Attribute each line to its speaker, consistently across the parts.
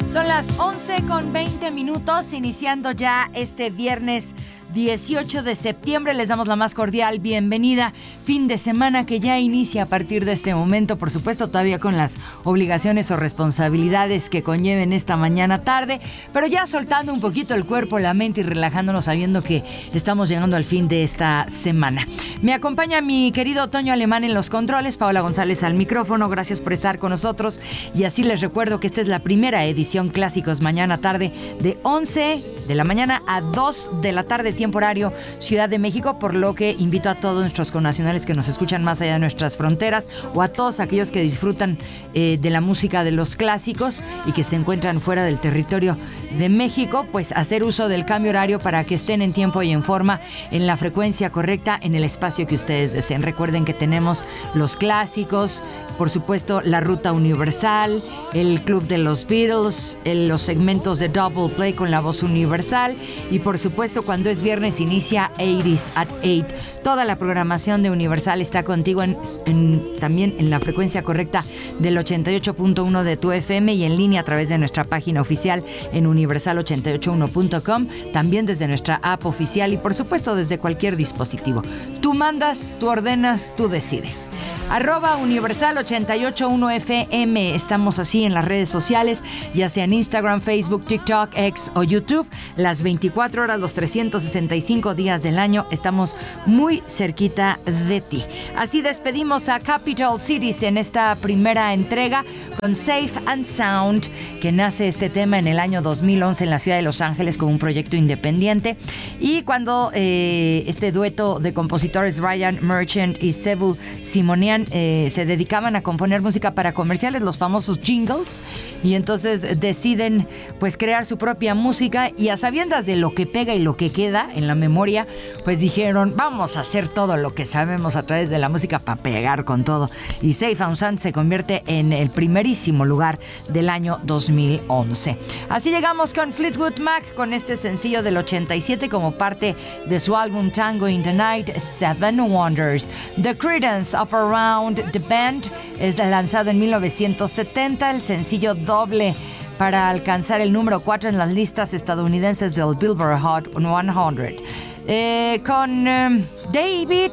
Speaker 1: Son las 11:20, iniciando ya este viernes 18 de septiembre. Les damos la más cordial bienvenida. Fin de semana que ya inicia a partir de este momento, por supuesto todavía con las obligaciones o responsabilidades que conlleven esta mañana tarde, pero ya soltando un poquito el cuerpo, la mente y relajándonos sabiendo que estamos llegando al fin de esta semana. Me acompaña mi querido Toño Alemán en los controles, Paola González al micrófono. Gracias por estar con nosotros y así les recuerdo que esta es la primera edición Clásicos mañana tarde de 11 de la mañana a 2 de la tarde tiempo horario Ciudad de México, por lo que invito a todos nuestros connacionales que nos escuchan más allá de nuestras fronteras o a todos aquellos que disfrutan de la música de los clásicos y que se encuentran fuera del territorio de México, pues hacer uso del cambio horario para que estén en tiempo y en forma en la frecuencia correcta en el espacio que ustedes deseen. Recuerden que tenemos los clásicos, por supuesto la Ruta Universal, el Club de los Beatles, los segmentos de Double Play con la voz universal y por supuesto cuando es viernes inicia 80s at 8. Toda la programación de Universal está contigo también en la frecuencia correcta del 88.1 de tu FM y en línea a través de nuestra página oficial en universal881.com, también desde nuestra app oficial y por supuesto desde cualquier dispositivo. Tú mandas, tú ordenas, tú decides. @Universal881FM. Estamos así en las redes sociales, ya sea en Instagram, Facebook, TikTok, X o YouTube. Las 24 horas, los 365 días del año, estamos muy cerquita de ti. Así despedimos a Capital Cities en esta primera entrega con Safe and Sound, que nace este tema en el año 2011 en la ciudad de Los Ángeles como un proyecto independiente. Y cuando este dueto de compositores Ryan Merchant y Sebu Simonian se dedicaban a componer música para comerciales, los famosos jingles, y entonces deciden pues crear su propia música y a sabiendas de lo que pega y lo que queda en la memoria, pues dijeron vamos a hacer todo lo que sabemos a través de la música para pegar con todo, y Safe and Sound se convierte en el primerísimo lugar del año 2011. Así llegamos con Fleetwood Mac con este sencillo del 87 como parte de su álbum Tango in the Night, Seven Wonders. The Creedence of Around the Band es lanzado en 1970, el sencillo doble para alcanzar el número 4 en las listas estadounidenses del Billboard Hot 100. Con David,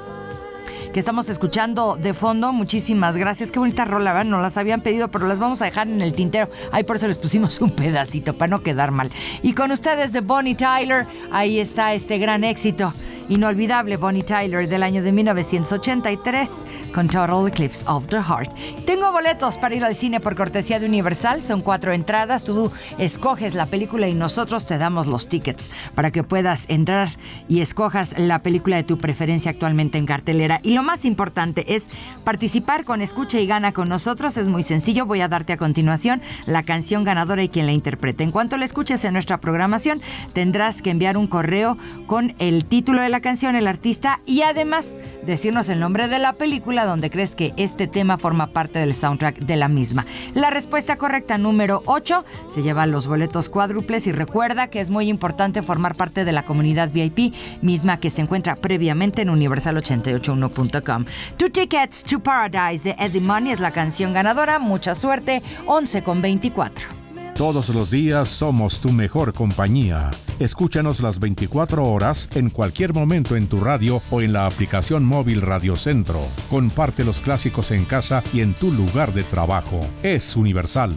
Speaker 1: que estamos escuchando de fondo. Muchísimas gracias. Qué bonita rola, ¿verdad? Nos las habían pedido, pero las vamos a dejar en el tintero. Ay, por eso les pusimos un pedacito, para no quedar mal. Y con ustedes de Bonnie Tyler, ahí está este gran éxito inolvidable, Bonnie Tyler, del año de 1983, con Total Eclipse of the Heart. Tengo boletos para ir al cine por cortesía de Universal. Son 4 entradas. Tú escoges la película y nosotros te damos los tickets para que puedas entrar y escojas la película de tu preferencia actualmente en cartelera. Y lo más importante es participar con Escucha y Gana con nosotros. Es muy sencillo. Voy a darte a continuación la canción ganadora y quien la interprete. En cuanto la escuches en nuestra programación, tendrás que enviar un correo con el título de la canción, el artista y además decirnos el nombre de la película donde crees que este tema forma parte del soundtrack de la misma. La respuesta correcta, número 8, se lleva los boletos cuádruples y recuerda que es muy importante formar parte de la comunidad VIP, misma que se encuentra previamente en universal881.com. Two Tickets to Paradise de Eddie Money es la canción ganadora. Mucha suerte. 11:24.
Speaker 2: Todos los días somos tu mejor compañía. Escúchanos las 24 horas en cualquier momento en tu radio o en la aplicación móvil Radio Centro. Comparte los clásicos en casa y en tu lugar de trabajo. Es Universal.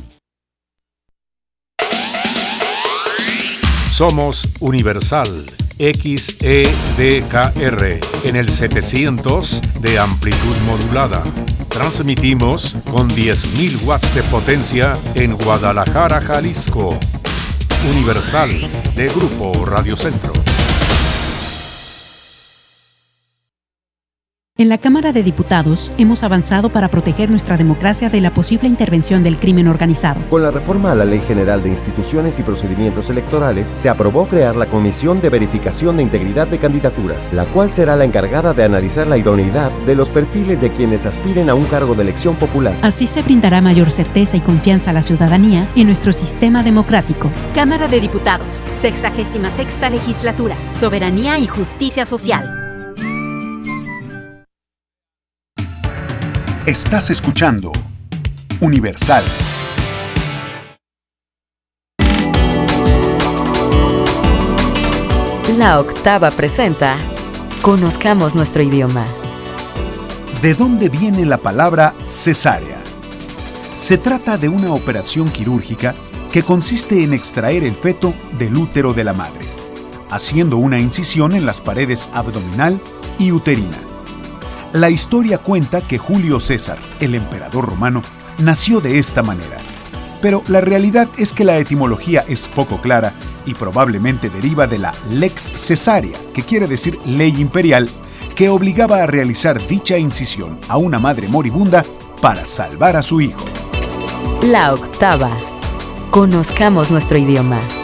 Speaker 2: Somos Universal XEDKR en el 700 de amplitud modulada. Transmitimos con 10.000 watts de potencia en Guadalajara, Jalisco. Universal de Grupo Radio Centro.
Speaker 3: En la Cámara de Diputados hemos avanzado para proteger nuestra democracia de la posible intervención del crimen organizado.
Speaker 4: Con la reforma a la Ley General de Instituciones y Procedimientos Electorales, se aprobó crear la Comisión de Verificación de Integridad de Candidaturas, la cual será la encargada de analizar la idoneidad de los perfiles de quienes aspiren a un cargo de elección popular.
Speaker 3: Así se brindará mayor certeza y confianza a la ciudadanía en nuestro sistema democrático.
Speaker 5: Cámara de Diputados, 66ª Legislatura, Soberanía y Justicia Social.
Speaker 6: Estás escuchando Universal La Octava presenta Conozcamos nuestro idioma.
Speaker 7: ¿De dónde viene la palabra cesárea? Se trata de una operación quirúrgica que consiste en extraer el feto del útero de la madre, haciendo una incisión en las paredes abdominal y uterina. La historia cuenta que Julio César, el emperador romano, nació de esta manera. Pero la realidad es que la etimología es poco clara y probablemente deriva de la lex caesaria, que quiere decir ley imperial, que obligaba a realizar dicha incisión a una madre moribunda para salvar a su hijo.
Speaker 6: La Octava. Conozcamos nuestro idioma.